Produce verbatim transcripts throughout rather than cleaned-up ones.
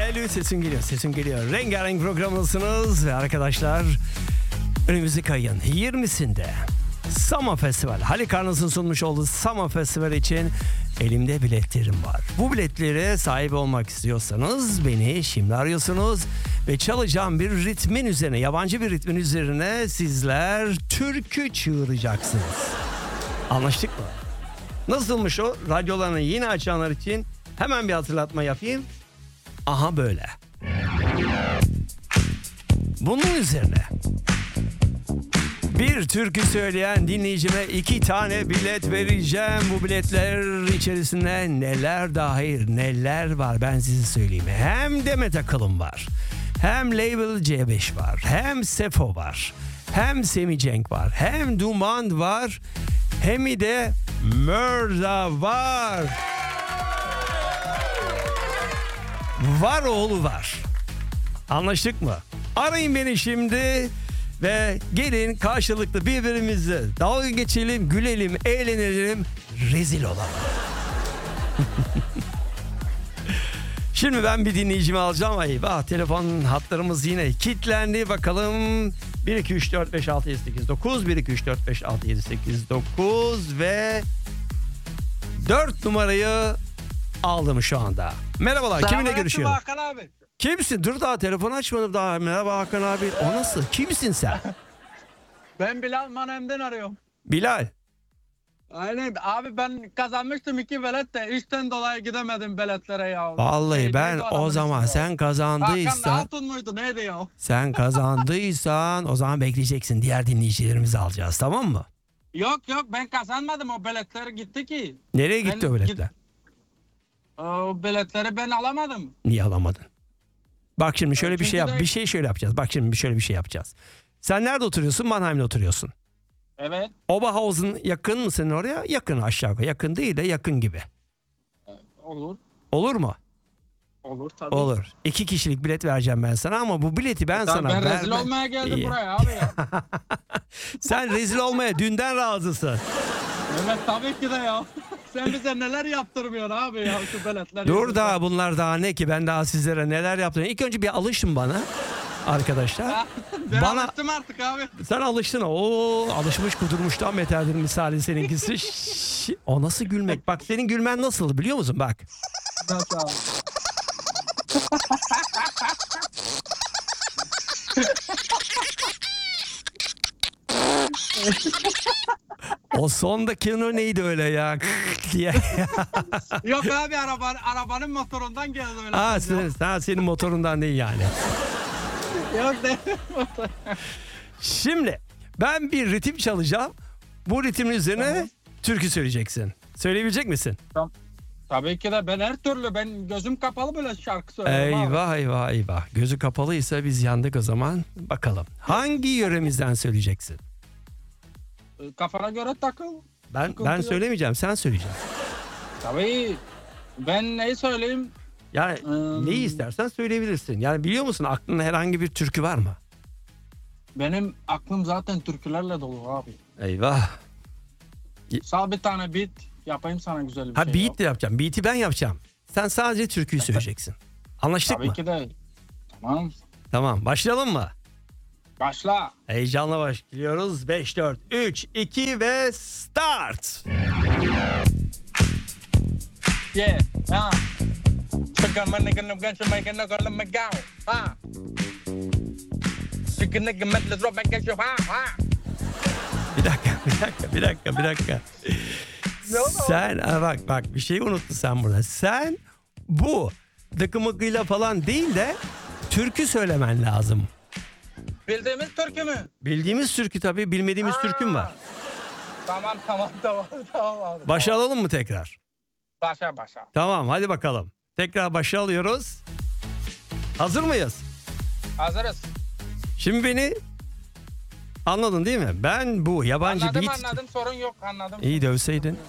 Alo, sesim geliyor, sesim geliyor. Rengarenk programındasınız ve arkadaşlar önümüzdeki ayın yirmisinde Sama Festival, Halikarnas'ın sunmuş olduğu Sama Festival için elimde biletlerim var. Bu biletlere sahip olmak istiyorsanız beni şimdi arıyorsunuz ve çalacağım bir ritmin üzerine, yabancı bir ritmin üzerine sizler türkü çığıracaksınız. Anlaştık mı? Nasılmış o? Radyolarını yeni açanlar için hemen bir hatırlatma yapayım. Aha böyle. Bunun üzerine bir türkü söyleyen dinleyicime iki tane bilet vereceğim. Bu biletler içerisinde neler dahil, neler var ben size söyleyeyim. Hem Demet Akalın var, hem Label C beş var, hem Sefo var, hem Semih Cenk var, hem Duman var, hem de Mörda var. Var oğlu var. Anlaştık mı? Arayın beni şimdi ve gelin karşılıklı birbirimizle dalga geçelim, gülelim, eğlenelim, rezil olalım. Şimdi ben bir dinleyicimi alacağım. Ay bah, telefon hatlarımız yine kilitlendi. Bakalım bir iki üç dört beş altı yedi sekiz dokuz bir iki üç dört beş altı yedi sekiz dokuz ve dört numarayı aldım şu anda. Merhabalar, kiminle görüşüyorum? Hakan abi. Kimsin? Dur, daha telefon açmadım daha. Merhaba Hakan abi. O nasıl? Kimsin sen? Ben Bilal Manem'den arıyorum. Bilal. Aynen abi, ben kazanmıştım iki bilet de işten dolayı gidemedim biletlere ya. Vallahi Şey, ben neydi o adamın zaman ismi ya? sen kazandıysan. Hakan Altun muydu neydi ya? Sen kazandıysan o zaman bekleyeceksin. Diğer dinleyicilerimizi alacağız, tamam mı? Yok yok, ben kazanmadım, o biletler gitti ki. Nereye gitti Ben o biletler? git- O biletleri ben alamadım. Niye alamadın? Bak şimdi şöyle bir Çünkü şey yap. de- Bir şey şöyle yapacağız. Bak şimdi şöyle bir şey yapacağız. Sen nerede oturuyorsun? Mannheim'de oturuyorsun. Evet. Oberhausen yakın mı senin oraya? Yakın, aşağı yukarı. Yakın değil de yakın gibi. Olur. Olur mu? Olur tabii. Olur. İki kişilik bilet vereceğim ben sana ama bu bileti ben Tabii sana ben vermem. rezil olmaya geldim İyi. buraya abi ya. Sen rezil olmaya dünden razısın. Evet tabii ki de ya. Sen bize neler yaptırmıyorsun abi ya şu biletler. Dur yüzünden. daha, bunlar daha ne ki, ben daha sizlere neler yaptım. İlk önce bir alışın bana arkadaşlar. Ben Bana- alıştım artık abi. Sen alıştın. Oo, alışmış kudurmuştan beterdir misali seninkisi. Şş, o nasıl gülmek? Bak senin gülmen nasıldı biliyor musun? Bak. Nasıl abi? O sondaki o neydi öyle ya? diye. Yok abi, araba, arabanın motorundan geldi öyle. ha, ses ya. sen, sen senin motorundan değil yani. Yok de. Şimdi ben bir ritim çalacağım. Bu ritmin üzerine Tamam. türkü söyleyeceksin. Söyleyebilecek misin? Tabii ki de ben her türlü, ben gözüm kapalı böyle şarkı söylüyorum abi. Eyvah eyvah eyvah. Gözü kapalıysa biz yandık o zaman. Bakalım. Hangi yöremizden söyleyeceksin? Kafana göre takıl. Ben Sıkıntı ben yok. söylemeyeceğim. Sen söyleyeceksin. Tabii. Ben neyi söyleyeyim? Yani Hmm. neyi istersen söyleyebilirsin. Yani biliyor musun, aklında herhangi bir türkü var mı? Benim aklım zaten türkülerle dolu abi. Eyvah. Sağ bir tane beat yapayım sana, güzel bir Ha, şey. beat yap. de yapacağım. Beat'i ben yapacağım. Sen sadece türküyü söyleyeceksin. Anlaştık Tabii mı? ki de. Tamam. Tamam. Başlayalım mı? Başla. Heyecanla başlıyoruz. beş, dört, üç, iki ve start. Yeah. Ha. Çıkan ben nigga nigga şu make nigga let me go. Ha. Çıkan nigga met let's rock back at you. Ha. Ha. Bir dakika, bir dakika, bir dakika, bir dakika. Ne oldu? Sen, ha bak bak bir şey unuttun sen burada. Sen bu dıkımıkıyla falan değil de türkü söylemen lazım. Bildiğimiz türkü mü? Bildiğimiz türkü tabii, bilmediğimiz Ha. türküm var. Tamam tamam tamam tamam abi. Başa alalım mı tekrar? Başa başa. Tamam, hadi bakalım. Tekrar başa alıyoruz. Hazır mıyız? Hazırız. Şimdi beni anladın değil mi? Ben bu yabancı Anladım beat... anladım, sorun yok, anladım. İyi dövseydin.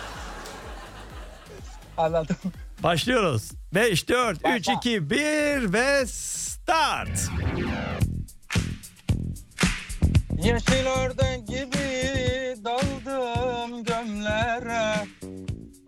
Anladım. Başlıyoruz. beş, dört, üç, Başla. iki, bir ve start. Yeşil ördek gibi